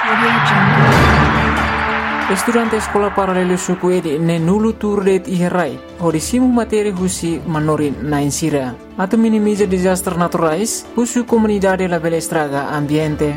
Estudante sekolah paralelo suku edi ne nulu turdet iherai. Horisimu materi husi manorin na insira. Atau minimiza disaster naturais, husu comunidade la bela estraga ambiente.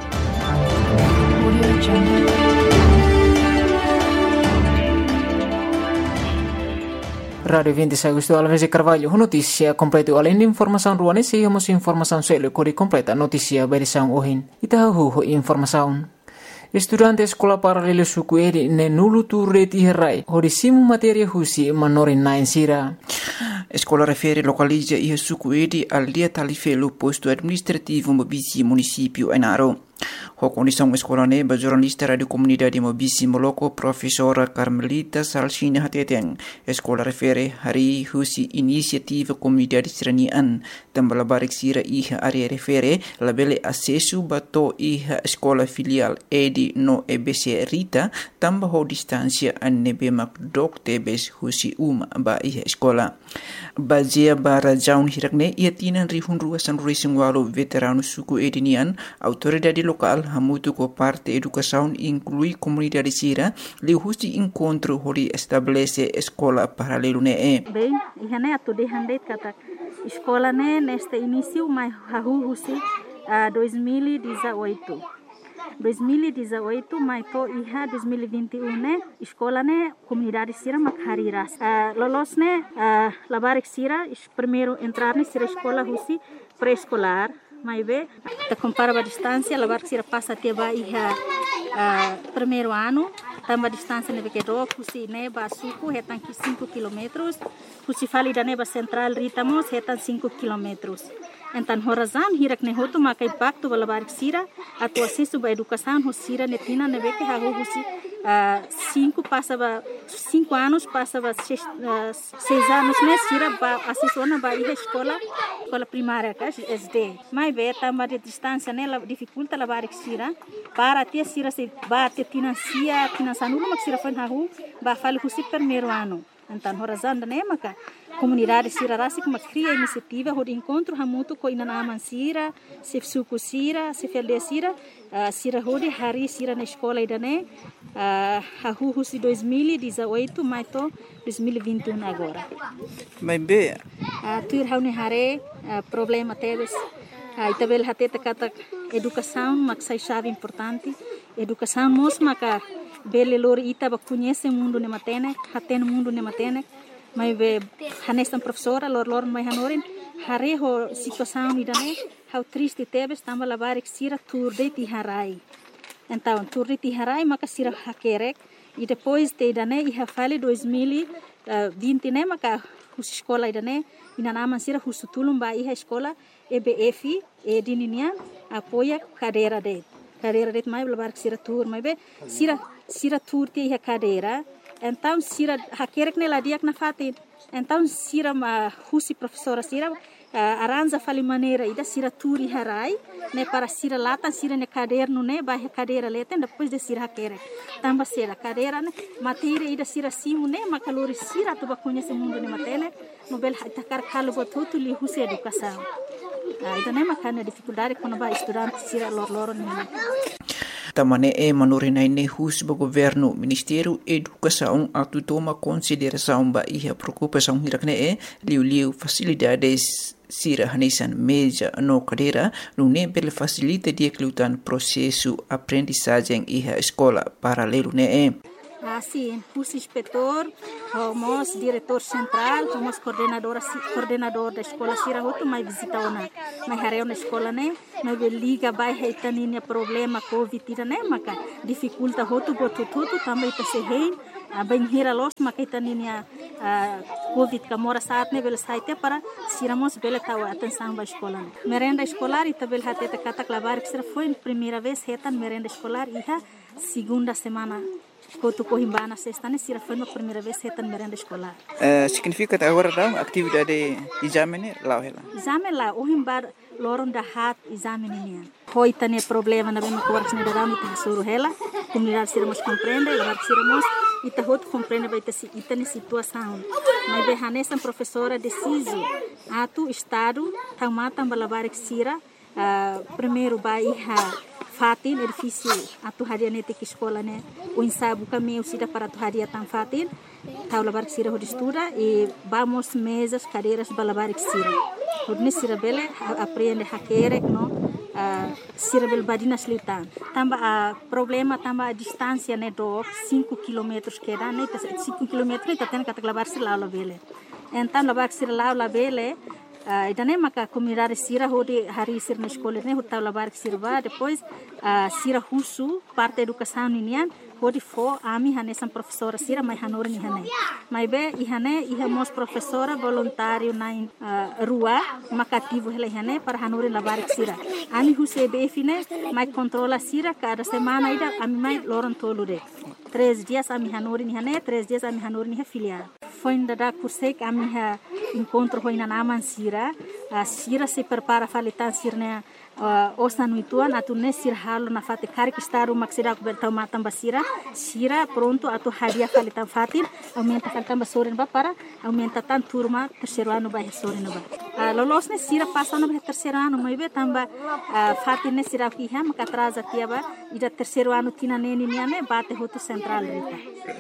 Radio 26 Agosto Alves e Carvalho, notícia completa além de informação ruane, seguimos informação selo cori completa notícia berição ohin. Itahu informação. Estudante sekolah paralelo suku edi ne nulu turret iherai. Horisimu materia husi manorin na insira. Escola refere localiza ia suku edi al dia talifelo posto administrativo Mobisi município Enaro. Ho condição escola neba jornalista radio comunidade Mobisi Moloko professora Carmelita Salsina Hateteng. Escola refere hari husi inisiativa comunidade seranian tambah barik sira iha area refere labele acesso bato iha escola filial edi no EBC Rita tambah ho distância anebe mak dok tebes husi ba iha escola. Bazia bara jaun hirakne ia tinan rihun ruasan ruising walo veterano suku edinian autoridade local hamutu ko parte educação inclui comunidade sira liu husi encontro hori estabelece escola paralelo ne bem ihane atu de handeit kata escola ne neste início mai hahu husi 2018 mai to iha 2021 ne escola ne comunidade sira makhariras lolos ne labarik sira primeiro entrar ne sira escola husi pré-escolar mai be ta compara a distância labarik sira passa até ba iha primeiro ano tamba distância ne que do husi ne ba suku hetan 5 km husi fali da ne ba central ritamos hetan 5 km. Então, horazan hirak ne hotu maka impacto bala barik sira atu acesso ba educação hosira ne tina ne beke ha husi 5 anos passava 6 anos ne sira ba acesso na ba escola primária ka SD mai be tamba de distância ne la dificulta la barik sira para ter sira se ba te financia nulo mak sira fan ha hu ba fali husi primeiro ano. Então, horazan ne maka comunidade sira rasi kuma cria iniciativa hod encontro hamutu ko ina naman sira se suku sira se felde sira sira hodi hari sira na escola idane hahu husi 2018 mais to 2021 agora mas be tuir haune hare problema teves itabel hateta kata educação maksai chave importante educação mos maka bele lor ita ba conhece mundo ne matene haten mundo ne matene mai be hanestan professora lor mai hanorin hare ho situação idane how triste tebes tamba labarik sira turde ti harai então turde ti harai maka sira hakerek e depois te idane iha fale 2020 ne maka hus escola idane ina naman sira husutulum ba iha escola EBF edinian apoia cadeira det mai labarik sira tur mai be sira tur ti iha cadeira. Então sira hakerek ne ladiak na fatin então sira ma husi professora sira aranja fali maneira ida sira turi harai ne para sira lata sira ne caderno ne ba cadeira leten depois de sira hakerek tamba sira cadeira ne matéria ida sira simu ne makalori sira to ba conhece mundo ne matene no bel takar kalo botutu li husi educação ida ne makana dificuldade quando ba estudante sira lor ne tamane manorinai ne hus ba governo Ministério Educação atu toma consideração ba iha preocupação hirakne liu facilidades sira hanesan meja no cadeira no ne bel facilita dia klutan processo aprendizagem iha escola paralelo ne Sim, o inspetor, o diretor central, o coordenador da escola, sira outro mais visita ona, mais hareu na escola né, mas liga vai reitaninha problema covid né, maka dificulta outro botu tudo também tá se rei, a bem hira los maka itaninha covid kamora saat né, bel saite para siramos bel tahu atenção ba escola né. Merenda escolar ita bel hate te kata klabar que foi primeira vez retan merenda escolar iha segunda semana Kotu Cohimbana sexta ne sira foi a primeira vez retan merenda escolar. Significa agora da atividade exame lá ela. Exame lá o himbar loron da hat exame nian. Hoi tane problema na bem cortes ne daram te suru ela. Comunidade siramos compreende, agora siramos ita hot compreende vai ter itane situação. Mas be hanesan professora deciso atu estado tamata balabar sira primeiro vai fatin edifício atu haria nete que escola né o ensaio caminho sida para atu haria tan fatin taula bar sira ho estuda e vamos mesas cadeiras balabar sira hodne sira bele aprende hakere no sira bel badina slitan tamba problema tamba a distância né do 5 km que dá né 5 km tá tendo que lavar sira lá bele então lavar sira lá bele idane maka comunidade sira hodi hari sir na escola ne hota labar sirva depois sira husu parte educação ninian hodi fo ami hane sam professora sira mai hanor ni hane mai be ihane ihamos professora voluntário na rua makativo hele hane para hanor labar sira ami huse be fine mai controla sira cada semana ida ami mai loron tolude 3 dias ami hanor ni hane 3 dias ami hanor ni filial foi da kursek ami ha encontro foi na naman sira sira se prepara falitan sirna osa nuituan atu ne sir halo na fate kari kistaru maksida ku bertau matam basira sira pronto atu hadiah falitan fatin aumenta falitan basorin ba para aumenta tan turma terceiro ano ba sorin ba lolos ne sira passa no terceiro ano mai be tamba fatin ne sira ki ha maka atrasa tiaba ida terceiro ano tina neni niane bate hotu central rita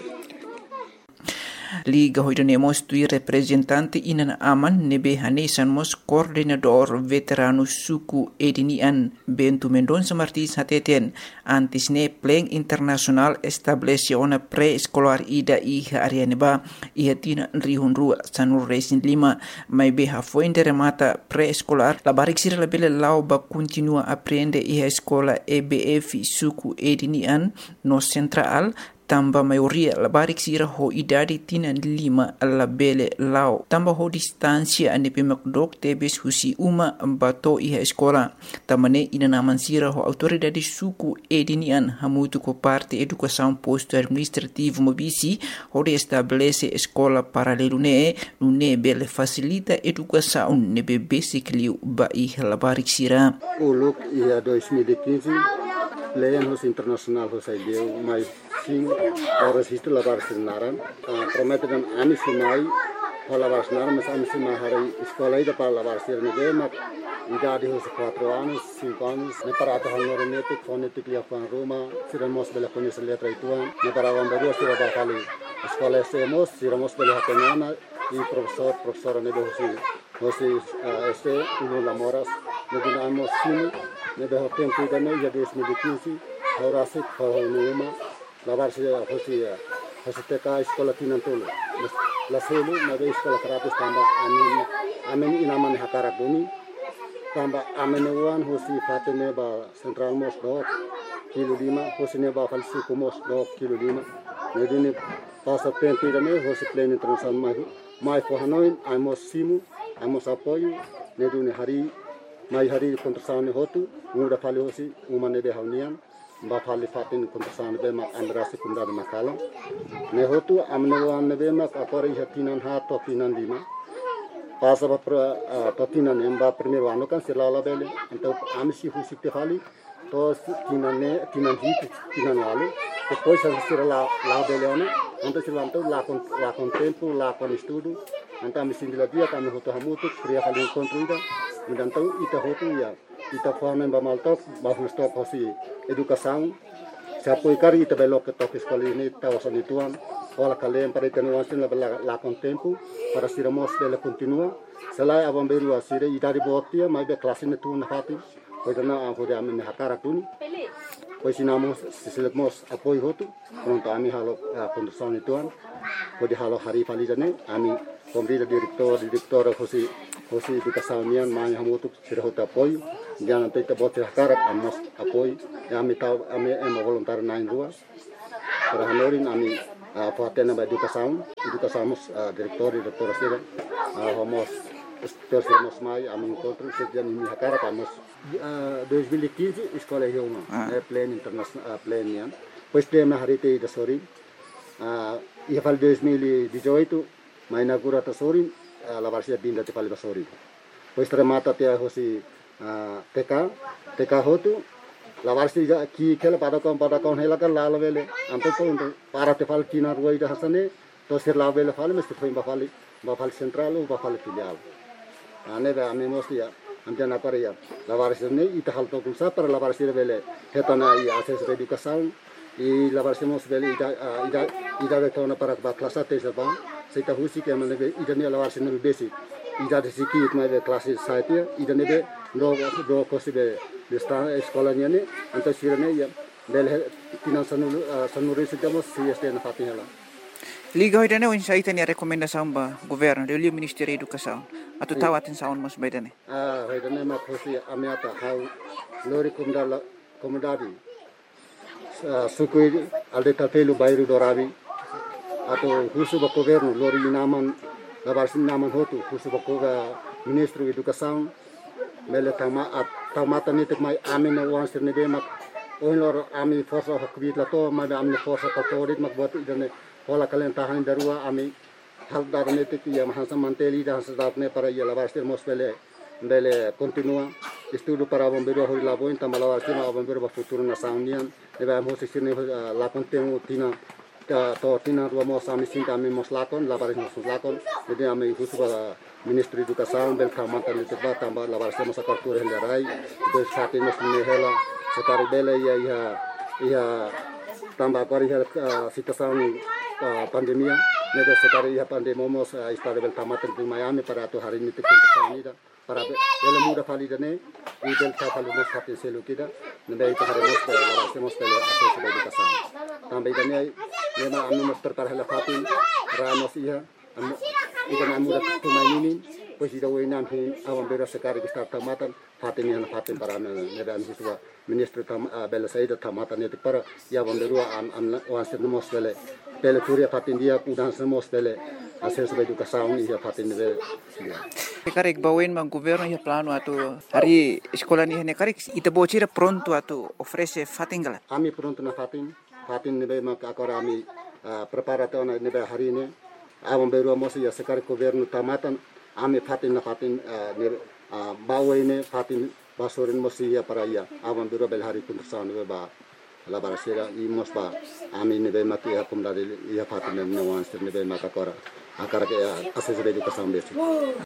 Liga hoidanemos tui representante inan aman nebe hanesan mos coordenador veterano suku edinian Bentu Mendonça Martins hateten antis ne pleng internasional establece ona pre-escolar ida iha arianeba iha tina rihunru sanur resin 5 mai beha foinde remata pre-escolar la barik sira la bele lau ba continua aprende iha escola EBF suku edinian no central tamba maioria la barik sira ho idadi tina 5 la bele lau tamba ho distancia ane pemakdok tebes husi uma bato iha escola tamane ina naman sira ho autoridade suku edinian hamutu ko parte educação posto administrativo mobisi ho de estabelece escola paralelo ne bele facilita educação ne be basically ba iha la barik sira uluk ia 2015 Leyan hos internasional hos ideu mai sim horas isto lavar sinaran promete dan ani simai lavar sinaran mas ani simai hari escola ida para lavar sirne de mak idade hos 4 anos 5 anos ne para to hanorenetic phonetic ya pan Roma siramos bela conhece letra ituan ne para vamberu sira ba kali escola siramos bela hatenana e professora ne hosi este uno lamoras ne dinamos sim ne de tempo ida ne ya 2015 horasi khonuma lavar sira hosi teka escola tinantolo la selu na de escola terapis tamba amen inaman hakara buni tamba amenuan hosi fatene ba central mos do kilo 5 hosi ne ba falsi kumos do kilo 5 ne dini pasa tempo ida ne hosi plane international mai for hanoin amos simu amos apoio ne duni hari kontrasane hotu muda fali hosi umane de haunian ba fali fatin kontrasane be mak andrasi kunda de makala ne hotu amnewan ne be mak akore hatinan ha to tinan 5 pasa ba to tinan emba primeiro ano kan sirala bele então amsi husi te fali to tinan wale depois sirala la bele ano então silanto la con tempo la con estudo então amsi dila dia kami hotu hamutu kriya fali encontro então ita hotu ya ita forma ba maltok ba stop hosi educação se apoiar ita belo que toque escola ini tawasan ituan ola kalem para tenuasin la con tempo para siramos dele continua selai abamberu asire ita di botia mai be classe ne tu na fati pois na hode amen hakara tuni pois sinamos siselemos apoio hotu pronto ami halo condução ituan pode halo hari falijane ami kombrida direktor hosi educação nian mai hamutu sirhota apoio jangan teta bote hakarat amos apoio ami voluntário na rua para hanorin ami patena ba educação direktor sira homos terus mai ami encontro sedian mi hakarat amos 2015 escola Hioma plan international plan nian pois tem na harite da sori ia fal 2018 mai inaugura ta sori la varsia binda te fal basori pois remata te hosi TK hotu la varsia ki kela pada kon hela kan la vele ampe to para te fal tina rua ida hasane to sir la vele fal mesti foi ba fal central ba fal filial ane ba ame mosti ya Andian apa ya? Lawaris ini ita hal to kunsa para lawaris ini bele hetana I akses educação I lawaris mos bele ida betona para kelas satu sebab saya tahu sih kayak mana ida ni lawaris ini basic ida di sini itu mana kelas saya ida ni be do kosi be sekolahnya ni antar sirene ya bele tinan sanuri sejamos si na fatihlah. Liga hoy dane unsa ita ni rekomendasyon ba gobyerno dili Ministerio Edukasyon atau tawatin saon mas bay dane. Hoy dane ma kosi amiata how lori komdadi sukui alde tapelu bairu dorabi atau husu ba gobyerno lori naman labarsin naman hotu husu ba Ministro Edukasyon mele tamata nitik mai amin wan sirne be mak onlor ami forsa hakbit lato ma amne forsa katorit mak bot idane Hola kalian tahan darua ami hal darne te ya mahasa manteli dan sedatne para ya lavarste mosbele bele continua estudo para bombeiro hoi labo en tamalavarste ma bombeiro ba futuro na saunian de ba mos sirne la contenu tina to tina ro mos ami sinta ami mos lakon lavares mos lakon de ami husu ba Ministro Edukasyon bel kamata le te ba tamba lavarste mos akartur helarai de sate mos ne hela sekari bele ya tambah kori situação pandemia neda sekali ya pandemomos istade bel tamatan di Miami para tu hari ini teknik ida para bel muda fali dane bel fali mos hatin selu kita neda itu hari mos hacemos pele akses educação tambah dane lema anu mos tertarhela fatin ramos iya ida muda tu mainin pues ida wenan hin awan bera sekali kita tamatan fatin yang fatin para neda anu siswa Ministro bela saida tamatan itu para ya banderua wanser mos bele turia fatin dia udan semos bele akses educação ia fatin bele karek bawen mang governo ya plano atau hari sekolah ni hene karek ita bocira pronto atau ofrece fatin gala ami pronto na fatin nebe mak akora ami preparato na nebe hari ini awam berua mos ya sekar governo tamatan ami fatin na fatin bawen fatin basorin mosia para ia awan biro bel hari pun tersaun ba la barasira I mos ba ami ne be mati akum dari ia fatin ne wan sir ne be maka kora akara ke akses educação besi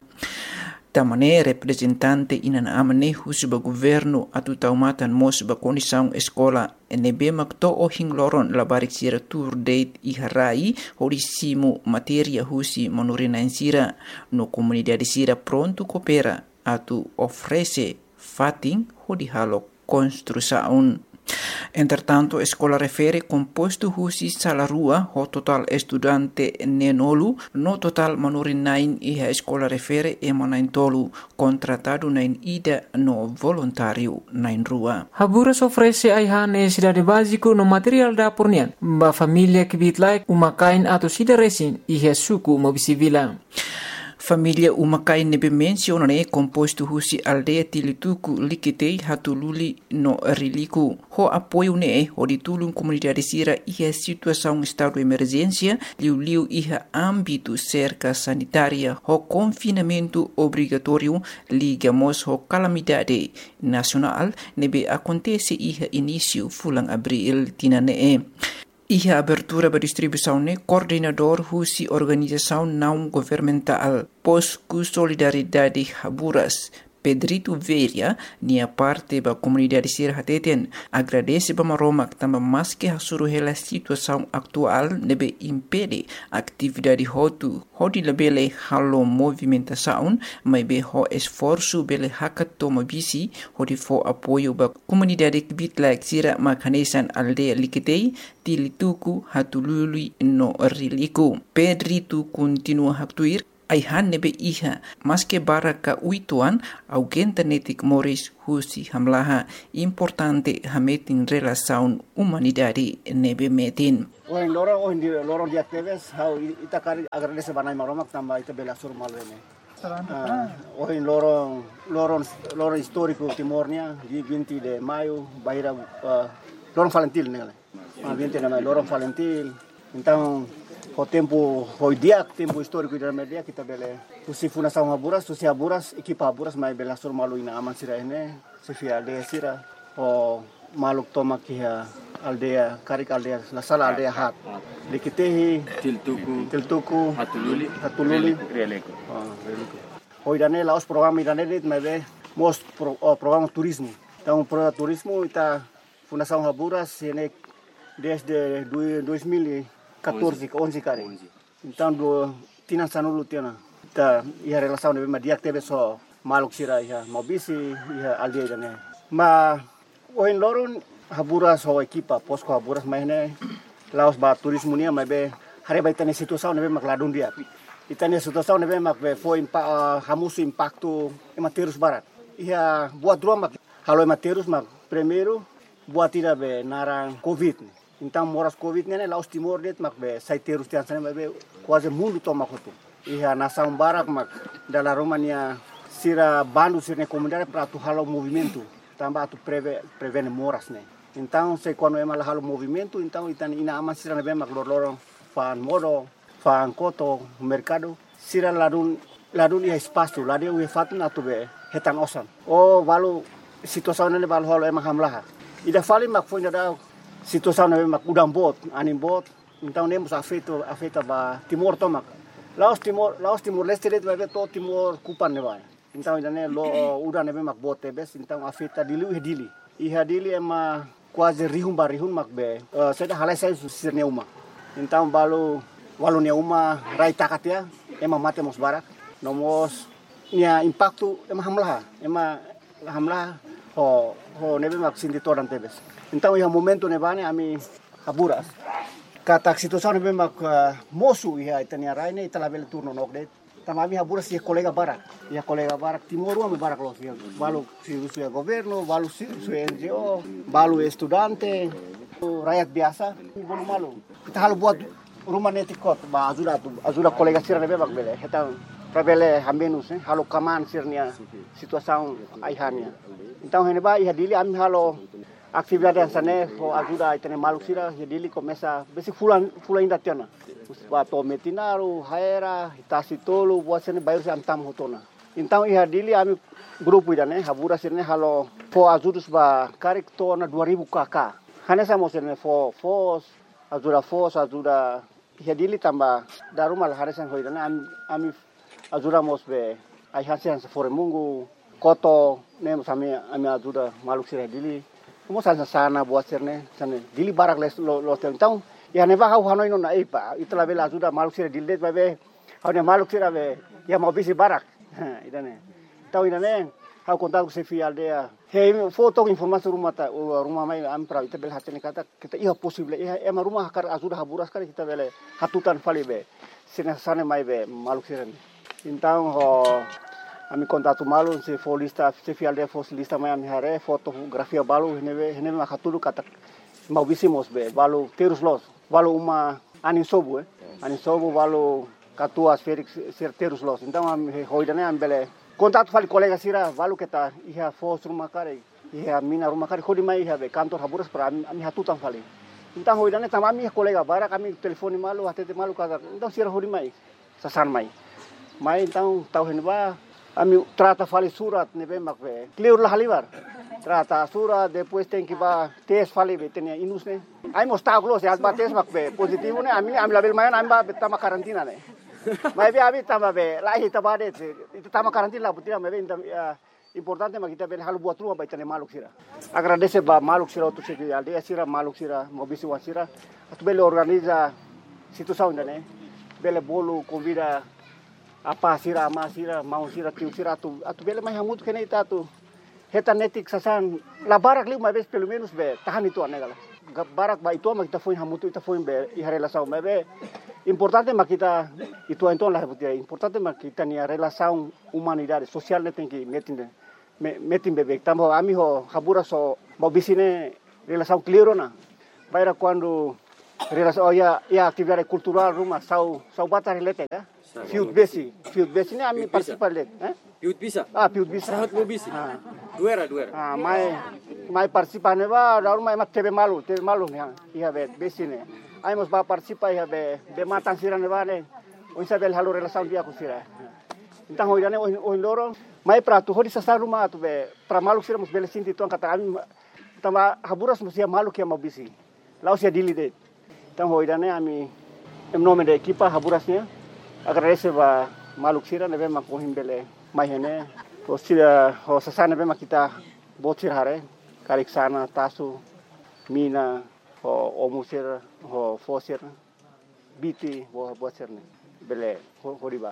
tamane representante inana amane husuba governo atu taumatan mos ba condição escola NB makto ohing loron la barik sira tour date iharai horisimu materia husi monorina insira no comunidade sira pronto coopera atu ofrece fatin hodi halo construção. Entretanto, a escola refere composto husi salarua ho total estudante nenolu no total manurin nain e a escola refere emanain tolu contratado nain ida no voluntário nain rua. Haburas ofrece aiha necessidade básico no material da pornian ba família que bitlai umakain atau sida resin e suku mobisivila. Família umakai nebe mencionane composto husi aldeia tilituku likitei hatululi no riliku. Ho apoio ne ho ditulung comunidade sira iha situação estado de emergência liu iha âmbito cerca sanitária ho confinamento obrigatório ligamos ho calamidade nacional nebe acontece iha início fulang abril tinane. Iha abertura ba distribuição ne coordenador husi organização não governamental Posku Solidariedade Haburas Pedrito Veria nia parte ba comunidade sir hateten agradece ba maromak tamba maske hasuru hela situação atual nebe impede atividade hotu hodi lebele halo movimentação mai be ho esforço bele hakatoma bisi hodi fo apoio ba comunidade bitlak sira makanesan aldeia likitei tilituku hatulului no riliku Pedrito continua haktuir aihan nebe iha maske baraka uituan augenta netik moris husi hamlaha importante hametin relação humanidade nebe metin. Oin loro dia teves how itakari agradece banai maromak tamba ita bela sur malene. Oin loro histórico Timornia di 20 de maio baira loro Valentil nele. 20 de maio loro Valentil. Então o tempo tempo histórico da media kita bele usi fundação Haburas usi Haburas equipa Haburas mai bela sur malu ina aman sira ene sifia aldea sira o maluk toma kia aldea karik aldea la sala aldea hat likitehi tiltuku hatululi releko hoidane laos program idane dit mai be programa turismo. Então, programa turismo está Fundação Haburas desde 2014, 11 cara. Então, do Tina Sanulu Tina, tá a relação de dia que teve só maluk sira ia mobisi ia aldeia né. Mas hoje loron Haburas ho equipa posko Haburas mais né. Laos ba turismo nia mas be hari ba itane situação né mak ladun dia. Itane situação né mak be foi hamusu impacto ematerus barat. Ia buat dua mak halo ematerus mak primeiro buat tidak be narang covid. Então moras covid né Laos Timor det mak be saiterus tian sana be quase mundo toma kotu. Ia nação barak mak dalam Romania sira bandu sira comunidade para tu halo movimento. Tambah tu prevene moras né. Então, se quando é mal halo movimento, então itan ina ama sira nebe mak lorong fan modo, fan koto, mercado, sira ladun ia espaço, ladun ia fatun atu be hetan osan. Oh, valu situação nele valu halo emang hamlah. Ida fali mak foi da situação nebe mak udang bot, anim bot. Então nemos afeta ba Timor tomak. Laos Timor Leste det vai to Timor kupan ne vai. Então ida ne lo udang nebe mak bot tebes, então afeta dili. Iha dili ema quase rihun mak be. Saya halai saya susir neuma. Então walu neuma rai takatia ema mate mos barak. Nomos nia impacto ema hamlah ho nebe mak sinti toran tebes. Então iha momento nebane ami Haburas. Kata situação nebe mak mosu iha itania rai ne italabel turno nokde. Tamami Haburas ia kolega barak Timor me barak los balu si governo, balu si NGO, balu estudante, rakyat biasa, bolu malu. Kita halu buat rumah netikot, ba ajuda kolega sira nebe bak bele. Kita prabele hamenus halu kaman sirnia situação aihania. Então hene ba iha dili ami halu atividade sana ho ajuda itene malu sira iha dili começa besi fulan inda tiana. Bato metinaru, haera, itasi tolu, buat sini bayar si antam hotona. Então iha dili ami grupo ida né, Haburas sini halo fo ajudus ba karik tona 2000 kk. Hane samo sini fo ajuda iha dili tamba darumal haresan hoida né, ami ajuda mos be ai hasian fore mungu koto né ami ajuda maluk sira dili. Mo sana buat sini sana dili barak lo então ya neva hau hanoi nona ipa itla bela ajuda maluk sira dildet babe hau ne maluk sira be ya mau bisi barak idane tau idane hau kontak ku sefi aldea he foto informasi rumah mai am pra ita bel hatene kata kita iha possible iha ema rumah kar ajuda Haburas kar kita bele hatutan fali be sina sane mai be maluk sira então ho ami kontatu malu se folista sefi aldea foslista mai ami hare fotografia balu hene ma hatulu kata mau bisimos be balu terus los balu uma anin sobu balu katuas Felix terus los então hoidane ambele contato fali kolega sira balu kita iha fos rumah kare iha mina rumah kare khodi mai iha be kantor Haburas para ami hatutan fali então hoidane tamami kolega bara kami telefoni malu hatete malu kata então sira hodi mai sasan mai então tau henba ami trata fali surat nebe makbe clear lah halibar trata surat depois tem que ba tes fali be tenia inus ne ai mostau close as ba tes makbe positivo ne ami label mayan ami ba tama karantina ne mai be abi tama be lahi tabade itu tama karantina butia me be importante makita be halu buat rumah ba tenia maluk sira agradece ba maluk sira tu segi aldea sira maluk sira mobisi wasira atu bele organiza situação ne bele bolu convida apa sira ama sira mau sira tiu sira atu bele mai hamut kene ita tu hetanetik sasan la barak lima vez pelo menos be tahan itu anegala barak ba itu ma kita foi hamutu ita foi be i relação me be importante ma kita itu então la butia importante ma kita ni relação humanidade social ne tem que metin bebek tambo ami ho Haburas so mau bisine relação clear na baira quando relação ya atividade cultural rumah sau bata relate ya Field base ini ami participar let, Field bisa. Field bisa. Sangat mau bisi. Duera. Mai participar ne ba, daur mai mak tebe malu ya. Iha be base ne. Ai mos ba participar iha be matan sira ne ba ne. O isabel halu relação dia ku sira. Então hoidane o loro mai prato hodi sa rumah tu be pra malu sira mos bele sinti tuan kata ami tama Haburas mos ia malu que mau bisi. Laos ia dili det. Então hoidane ami em nome da equipa Haburasnya agradece ba maluk sira nebe makohim bele mai hene Sira ho sasana bema kita botsir hare karik sana tasu mina ho omusir ho fosir biti ho botsir ne bele ho riba.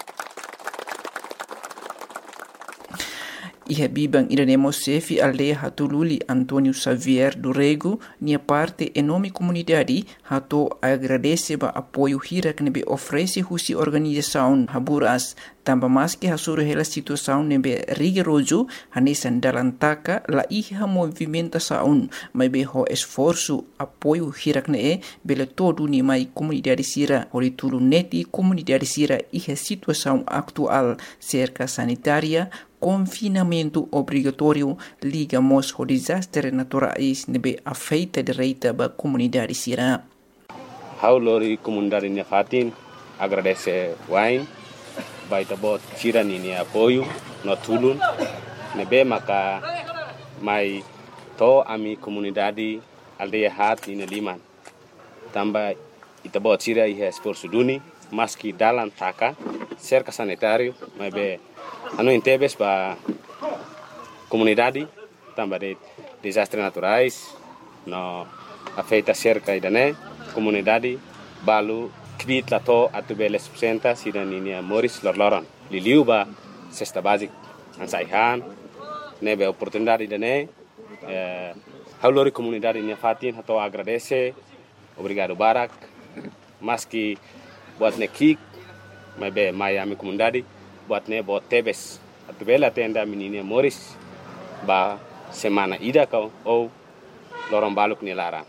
Iha bibang Iranemo Sefi aldeia Hatululi Antônio Xavier do Rego, nia parte enorme comunidade, hato agradece ba apoio hira que nebe oferece husi organização Haburas, tamba mais que hasuru hela situação nebe rigoroso, hanesan dalantaka la iha movimentação, mas be ho esforço apoio hira que ne bele todo ni mai comunidade sira, olitulu neti comunidade sira iha situação atual, cerca sanitária, confinamento obrigatório ligamos ao desastre naturais nebe afeita direita ba comunidade sira. Haulori comunidade nia fatin agradece wain baita bot sira ni apoio no tulun nebe maka mai to ami comunidade aldeia hat ina liman tamba ita bot sira iha esforço duni maski dalan taka cerca sanitário mas be anu intebes ba comunidade tamba de desastres naturais no afeita cerca idane comunidade balu kvit lato atubele subsenta sidaninia Moris Lorloron liliu ba cesta basic ansaihan nebe oportunidade idane haulori comunidade nia fatin hato agradece obrigado barak maski buat nekik mebe Miami comunidade buat ne bot tebes atubela tenda menina Moris ba semana ida kau ou lorong baluk ni lara.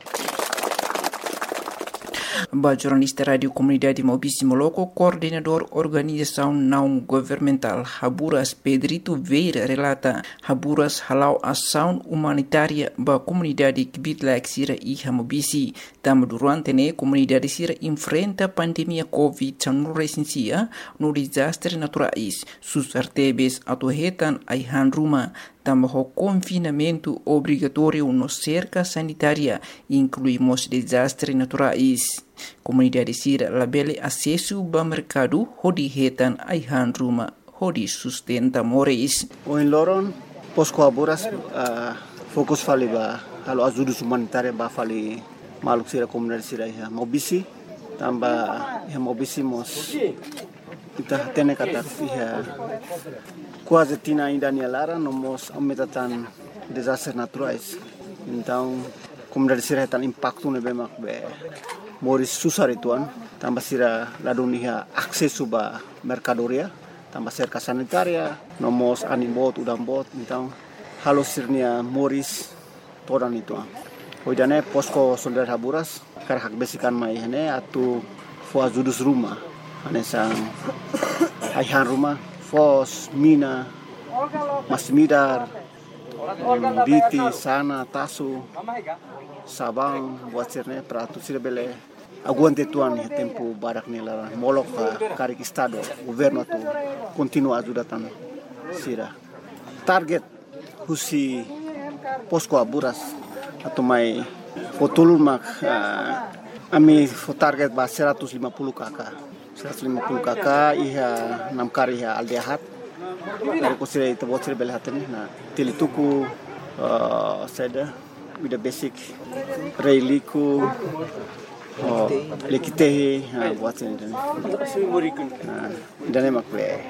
Ba jornalista Radio Comunidade Mobisi Moloco, coordenador organização não governamental Haburas Pedrito Veira relata Haburas halau ação humanitária ba comunidade Kibitlaik Sira e Mobisi. Tam durante ne comunidade Sira enfrenta pandemia Covid-19 no desastre naturais. Sus artebes atuhetan aihan ruma. Tambaho confinamento obrigatório no cerca sanitária, incluímos desastres naturais. Comunidade Sira labele acesso ao mercado, hodi hetan aihan ruma, hodi sustenta moris. O em Loron, Posco Haburas, fokus fali ba, halo ajuda humanitária ba fali maluk Sira comunidade Sira ya Mobisi, tamba ya Mobisi mos kita tene kata ya quase tina ainda ni lara nomos aumentatan desastres naturais. Então, comunidade Sira tan impacto ne bemak be moris susar ituan, tamba Sira ladunia akses ba mercadoria, tamba cerca sanitaria, nomos animbot udambot, então halo sirnia moris todan ituan. Hoidane posko soldat Haburas karhak besikan mai hene atu fo ajudus rumah. Anesang aihan rumah, fos, mina, masmidar, biti, sana, tasu, sabang, buat sirne, peratu sira bele. Aguante tuan tempo barak nela molok karik estado, governo tu continua ajudatan sira. Target husi Posco Haburas atau mai fotulun mak ami fo target ba 150 kakak. 150 kakak iha namkari iha aldehat dari kusira itu buat sira bele hatene na tilituku seda with the basic reiliku lekitehi buat sira dan makle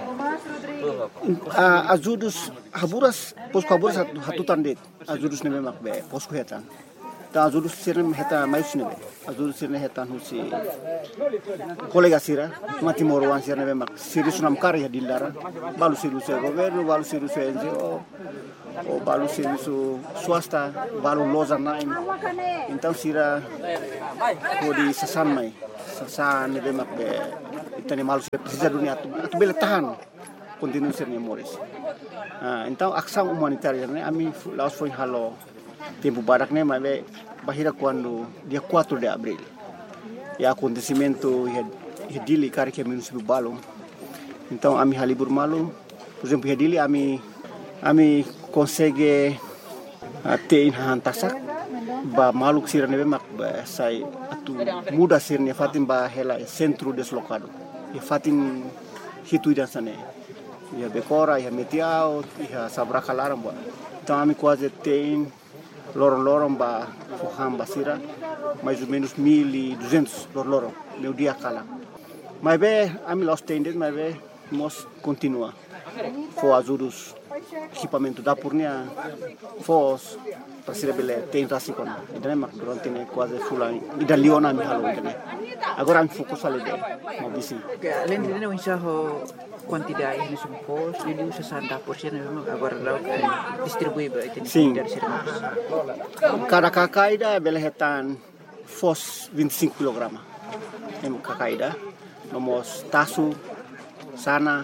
ajudus Haburas Posco Haburas hatutan det ajudus ne makbe Posco hetan ta ajudus sira heta mais ne ajudus sira hetan husi kolega sira mati morwan sira ne mak siri sunam kari dilara balu siru se governo balu siru se NGO o balu siru su swasta balu loza nain então sira kodi sasan mai sasan ne mak be itani malu sira dunia tu bele tahan continue sira ne moris então ação humanitária ne ami laos foi halo tempo barak ne mas bahira quando dia 4 de abril e acontecimento dili kari que município Balong. Então ami halibur malu, por exemplo dili ami consegue ter hantasak ba maluk sira nebe mak sai atu muda sirne fatin ba hela centro deslocado e fatin hitu dan sane ia Becora, ia Metiao, ia Sabracalaram, então ami quase tem lorong-lorong ba fuham basira, mais ou menos 1.200 lorong meu dia cala. Mas bem, ami lost tended, mas bem, nós continua. For ajudos equipamento da purnia, fos para ser bele tem rasicon. Então mak durante ne quase fulan. Ida liona mi halo então. Agora mi fokus ali deh, mau bisi. Além de não enxergar quantidade de pos, ele usa 60% memang agora lau distribui berarti dari servis. Cada kakaida bele hetan fos 25 kg. Em kakaida, nomos tasu, sana,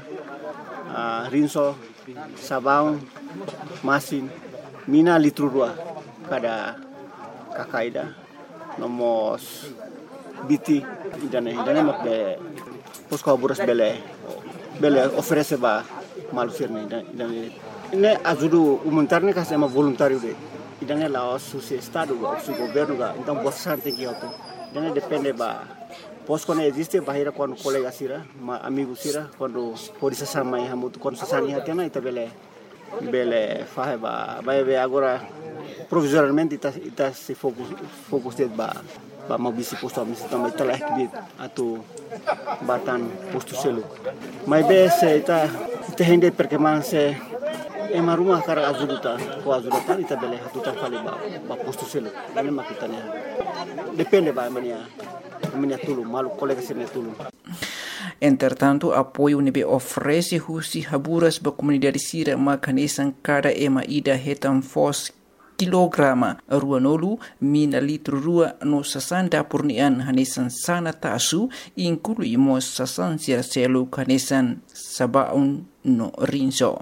rinso, sabão, masin, mina litro dua cada kakaida, nomos biti idane mak be pos kaburas bele oferece ba malusirne idane ne ajudu humanitarne ka sama voluntário de idane la o estado o su governo ga então bastante que auto idane depende ba pos quando existe bahira quando colega sira ma amigo sira quando pode se sama e hamutu quando se sani hatena ita bele fahe ba be agora provisoriamente ita se fokus ba mau bisi posto a misi também telah kibit atau batan posto selu. Mas be se ita hende perkembangan se ema rumah kara azuduta ko azuduta ita bele hatuta fali ba posto selu. Ini makitanya. Depende ba mania tulu malu colega sene tulu. Entretanto, apoio nebe oferece husi haburas ba comunidade sira makanesan cada ema ida hetan fos kilograma ruanolu mina litro rua no 60 purnian hanesan sana tasu inclui mos sasan sira selu hanesan sabaun no rinso.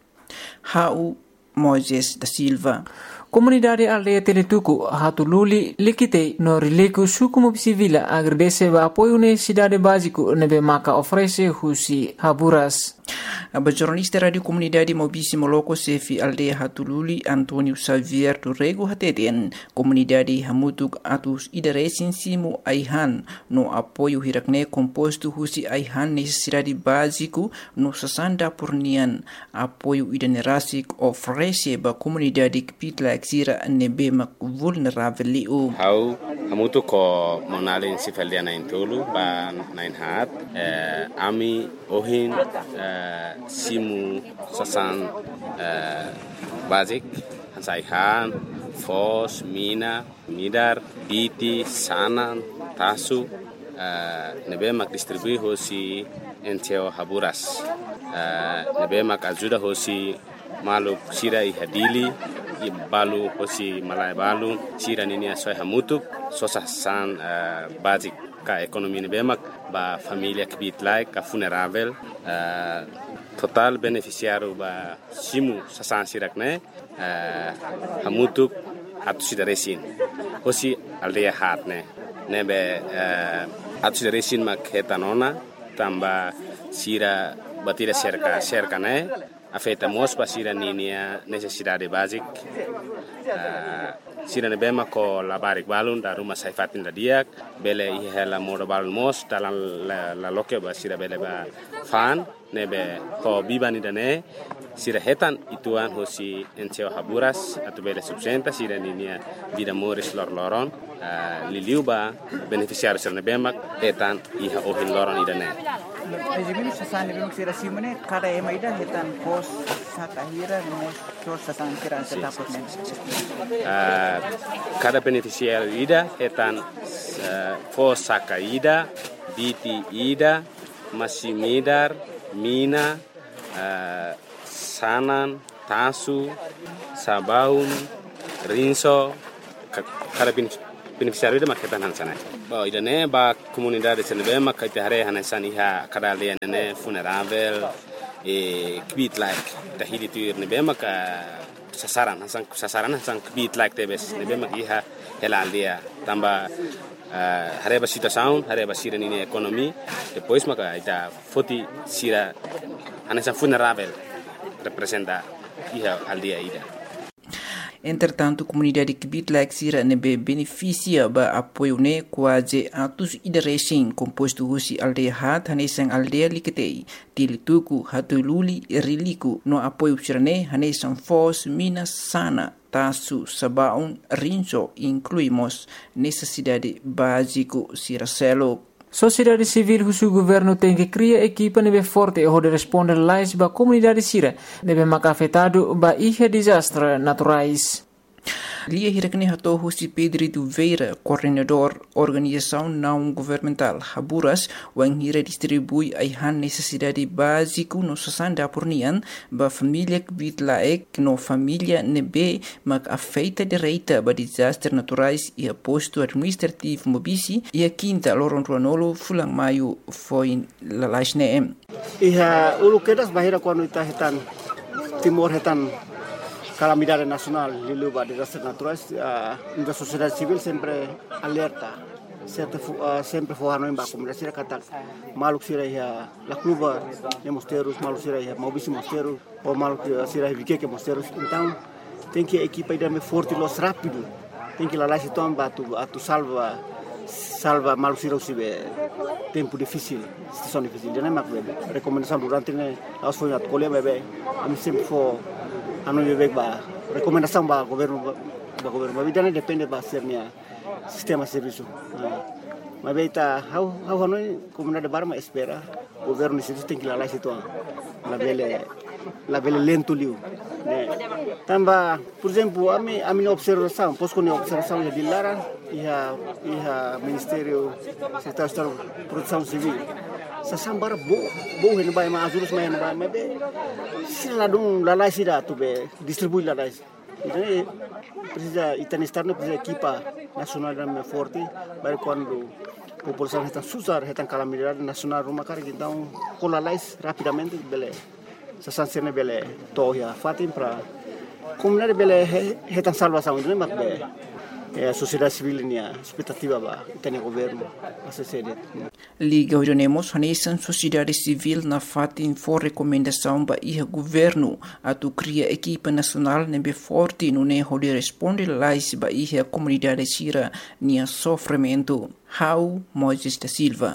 Hau Moises da Silva. Comunidade aldeia Teletuku hatululi likite no rileku suku mobisi vila agradece ba apoio necessidade básico nebe maka oferece husi haburas. A jornalista Radio Comunidade Mobisi Moloko Sefi Aldeia Hatululi Antonio Xavier Turrego Hateten Comunidade Hamutuk Atus Idaresin Simu Aihan no apoio hirakne composto husi Aihan necessidade básico no 60 purnian apoio idanerasik oferece ba comunidade kipitla exira nebe mak vulnerável liu. Hau hamutuk ko monalin sifaliana intulu ba nain hat ami ohin simu sasan basic hansaihan fos mina midar biti sanan tasu nebe mak distribui hosi enteo haburas nebe mak ajuda hosi maluk sira ihadili balu hosi malai balu sira nini asoi hamutuk sosasan basic ka ekonomi nebe mak ba familia kibit like ka funerável total beneficiário ba simu sasan sirakne hamutuk atu sidaresin hosi aldeia hatne nebe atu sidaresin mak hetanona tamba sira batira cerca ne afeta mos ba sira ninia necessidade basic sira nebe mak ko labarik balun da rumah saifatin da diak bele ihela modo balun mos dalam la loke ba sira bele ba fan nebe ko bibani dane sira hetan ituan hosi enteo haburas atau bele subsenta sira ninia vida moris loron liliu ba beneficiário sira nebe mak hetan iha ohin loron idane. Ejimini sasan nebe mak sira simene kada ema ida hetan pos sakahira mos sos sasan sira setaput men. Cada beneficiário ida hetan pos sakaida biti ida masimidar mina sanan tasu sabaun rinso kada beneficiário ida maketan hansana ba idane ba comunidade senebe makite hare hanesan iha kada lene funerável kibit like tahidi tuir nebe maka sasaran hasan kibit like tebes nebe mak iha hela aldia tamba hareba situação hareba sira nini ekonomi depois maka ita foti sira hanesan funerável representa iha aldia ida. Entretanto, a comunidade Kibitlaik Sira nebe beneficia ba apoio ne quase atos idarecem composto husi aldeia hat hanesang aldeia liketei tilituku hatululi riliku no apoio sirane hanesang fos minas sana tasu sabaun rinso incluímos necessidade básico Siracelo. Sociedade civil husu governo tem que criar equipa nebe forte e de responder lais ba comunidade sira nebe maka afetado ba ihe desastre naturais. Lia hirakne hato husi Pedro Veira, coordenador organização não governamental Haburas, wang hira distribui aihan necessidade básico no sasanda pornian ba família Kibitlaik no família nebe mak afeita direita ba desastres naturais e aposto administrativo mobisi e a quinta loron ruanolo fulang maio foi lalasne. Iha ulu kedas bahira quando ita hetan timor hetan calamidade nacional de luba de desastres naturais, a sociedade civil sempre alerta, sempre forrando em baixo, mas será que tá maluco será a cluba de mosteiros, maluco será mobíssimo mosteiro, ou maluco será vique mosteiros, então tem que a equipa ir forte los rápido, tem que lá se toma tu salva maluco será o tempo difícil, situação difícil, já não é mais recomendação durante as foi na colher bebê, a mim sempre for anu bebek ba recomendação ba governo mas não depende ba sernia sistema serviço mas beita how hanoi comunidade barma espera governo se tem que lá situ la bele lento liu tamba por exemplo a minha observação posso com observação de Lara e ministério setor produção civil sasambara bo hen bai ma azulus mai na mai be sila dum lalai sida tu be distribui lalai então precisa itanistarno precisa equipa nacional da forte para quando a população está susar está calamidade nacional uma cara então com lalai rapidamente bele sasansene bele toya fatim para comunidade bele está salvação não mas be a sociedade civil nia expectativa ba tem governo a sociedade Liga Orionemos hanesan sociedade civil na fatin for recomendação ba iha governo atu cria equipa nacional nebe forte no ne hode responde lais ba iha comunidade sira nia sofrimento How Moisés da Silva.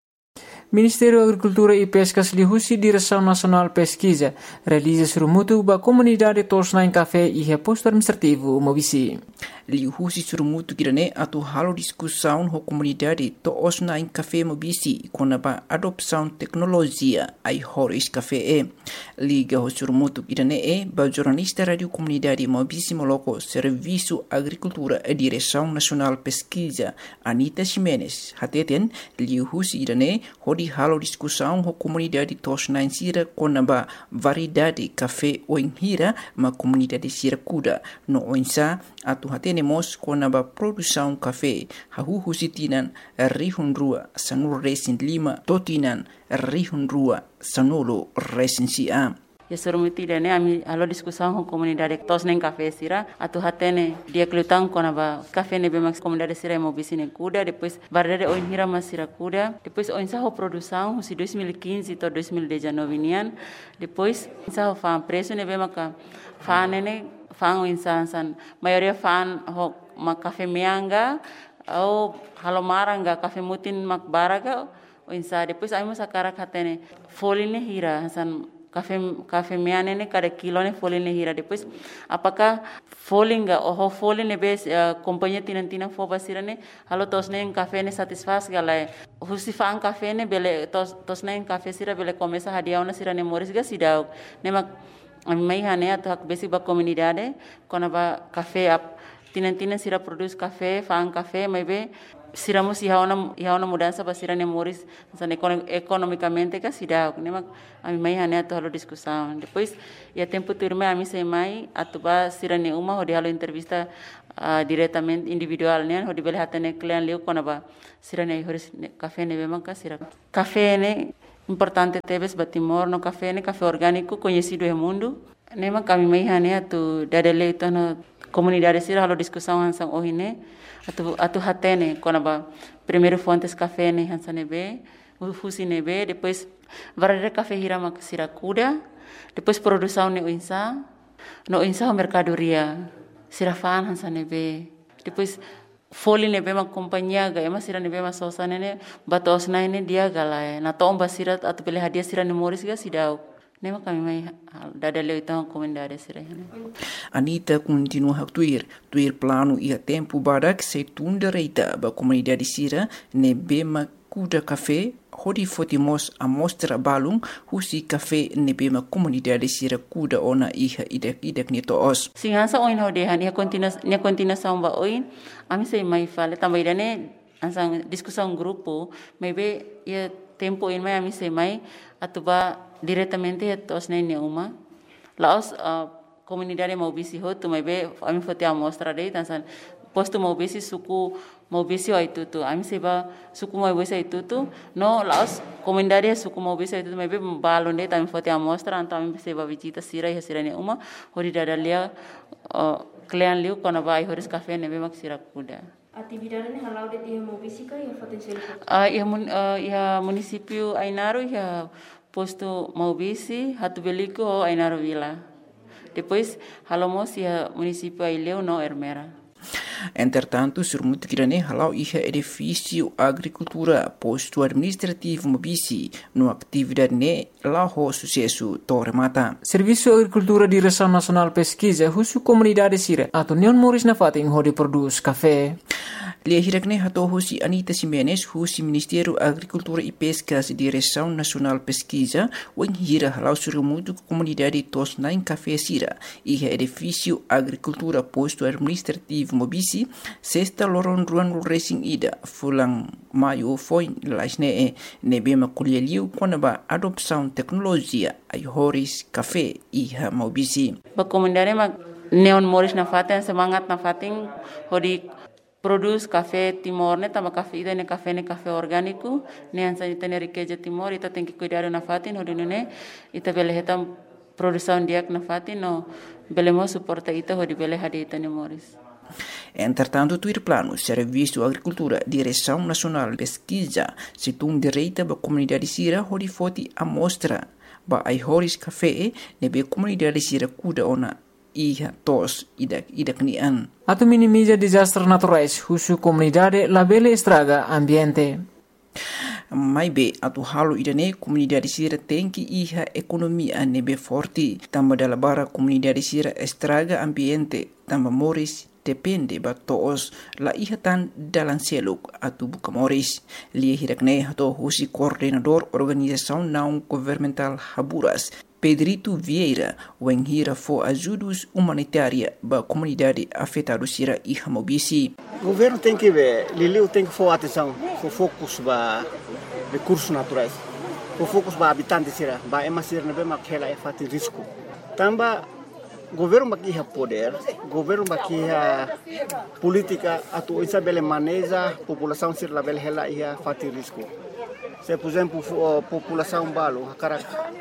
Ministério da Agricultura e Pescas lihusi Direção Nacional Pesquisa realiza surumutu ba comunidade tosna em café e reposto administrativo mobisi. Lihusi surumutu kirane atu halo discussão ho comunidade tosna em café mobisi com a adopção tecnologia ai horis café liga ho surumutu kirane ba jornalista radio comunidade mobisi moloko serviço agricultura e Direção Nacional Pesquisa Anita Ximenes hateten lihusi kirane hodi halo discussão ho comunidade tosna em sira com a variedade café o hira ma comunidade sira kuda no oinsa atu tenemos com a produção café hahuhu sitinan rihun rua sanur resin lima totinan rihun rua sanolo resin sia. Ya surumuti dene ami alo discussão com comunidade tos nem café sira atu hatene dia klutang com a café ne bemax comunidade sira mobisine kuda depois barrere o hira masira kuda depois o ensaho produção si 2015 to 2019 nian depois ensaho fa preço ne bemaka fa nene fan insan maioria fan ho mak café meanga ou halomaranga café mutin mak baraga o insa depois ai musa cara katene foline hira san café meane ne cada kilo ne foline hira depois apakah folinga o foline bes companhia tinantina fo basirane halo tosne café ne satisfaz galai husifan café ne bele tosne café sira bele começa hadiauna sira ne moris ga sidau ne mak mai hane atu hak besi ba comunidade kona ba café ap tinan sira produz café fan café mai be siramos ihaona mudança ba sira ne moris san economicamente ka sida ne mak ami mai hane atu halo discussão depois ia tempo turma ami sei mai atu ba sira ne uma hodi halo entrevista diretamente individual ne hodi bele hatane client leu kona ba sira ne horis café ne be manka sira café ne importante tebes batimor no café orgânico conhecido no mundo nema kami mai hane atu dadele itu no comunidade sira halo discussão hansang ohine atu hatene konaba primeiro fontes café ne hansane be fusi ne be depois varare café hira mak sira kuda depois produção ne no insa mercadoria sirafaan hansa nebe. Depois foli nebe mak companhia ga ema sira nebe mak sosa nene batos na ini dia galai. Na to omba sira atu pele hadiah sira ni Morris ga sidau. Nema kami mai dada leu itang komendare sira hene. Anita continua a tuir plano ia tempo barak se tunda reita ba comunidade sira nebe mak kuda café hodi fotimos a mostra balung husi café nebe ma comunidade sira kuda ona iha idek ni toos. Singansa oin hodehan ia continua samba oin ami sei mai fale também dane ansang discussão grupo maybe ia tempo in mai ami sei mai atuba diretamente tos nene uma laos comunidade maubisi hotu maybe ami fote a mostra dei tansan posto maubisi suku maubisi waitutu ami seba suku maubisi waitutu no laos comunidade suku maubisi waitutu maybe balon dei tami fote a mostra anto ami seba visita sira ia sira ne uma hori dadalia klean liu kona vai horis café nebe mak sira kuda. Atividade ni halau de dia maubisi ka ia fote sel. Ia município Ainaro ia posto maubisi hatu beliko o Ainaro Vila. Depois halomos ia município Aileu no Ermera. Entretanto, surmut grane halau iha edifício agricultura posto administrativo mobisi no atividade ne lao sucesso tormata. Serviço Agricultura Direção Nacional Pesquisa husu comunidade sira atau Neon Morris na fating hodi produz café. Lia hirakne hato husi Anita Simenes husi Ministério Agricultura e Pescas Direção Nacional Pesquisa wen hira halau surmut comunidade tos nain café sira iha edifício agricultura posto administrativo mobisi sexta loron ruan racing ida fulang maio foi lasne nebe makuleliu konaba adopção tecnologia ai horis café iha mobisi. Ba comunidade mak Neon Morris na faten semangat na fating hodi produz café Timor ne tama café ida ne café orgânico ne ansa ita ne riqueza Timor ita tem que cuidar na fatin hodi ne ita bele hetam produção diak na fatin no belemo suporta ita hodi bele hadi ita ne Morris. Entretanto, tuir plano Serviço Agricultura Direção Nacional Pesquisa situng direita ba comunidade sira hodi foti amostra ba ai horis café nebe comunidade sira kuda ona iha tos idak nian. Atau minimiza desastres naturais husu comunidade labele estraga ambiente. Mai be atu halu idane comunidade sira tem que iha economia nebe forte tamba dalabara comunidade sira estraga ambiente tamba Morris depende ba toos la iha tan dalan seluk atu buka Morris lia hirakne hato husi coordenador organização não governamental Haburas Pedrito Vieira wen hira fo ajudos humanitária ba comunidade afetada sira iha mobisi. O governo tem que ver, Liliu tem que for atenção, for focus ba recursos naturais, for focus ba habitantes sira, ba ema sira nebe makela e fati risco. Tamba governo makiha poder, governo makiha política atu isa bele maneja população sira label hela ia fati risco. Se por exemplo população balo hakara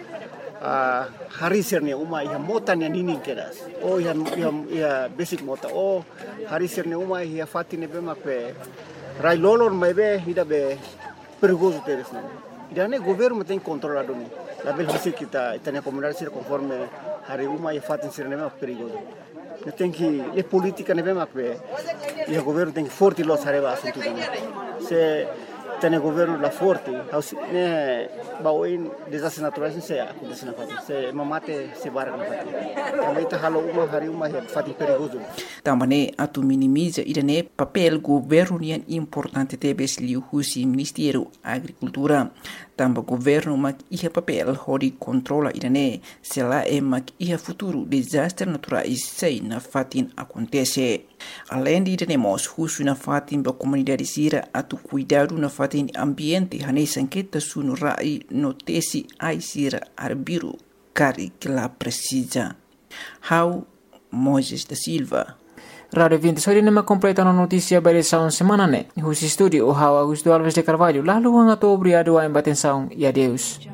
hari sirne uma ia mota ne nini keras o ia basic mota o hari sirne uma ia fati ne bema pe rai lolor mebe ida be perigoso teres não ida ne governo tem controlado ni la bel hisi kita itania comunidade sir conforme hari uma ia fati sirne bema perigoso ne tem que le politica ne bema pe ia governo tem que forte los areva assunto se tem governo la forte ne baoin desastres naturais se acontece na fati se mamate se barra na fati também tá halo uma hari uma fati perigoso também atu minimiza idane papel governo nian importante tebes liu husi Ministério Agricultura tamba governo mak iha papel hodi controla idane se la mak iha futuro desastre naturais sei na fatin acontece além de idane husu na fatin ba comunidade sira atu cuidado na fatin ambiente hanei sanqueta sunu rai notesi ai sira arbiru cari que la precisa how Moisés da Silva. Radio 20 hari nama completa na notícia barisaun semana ne. Husi studio o Augusto Alves de Carvalho lalu hanga to obrigado a embatenção e adeus.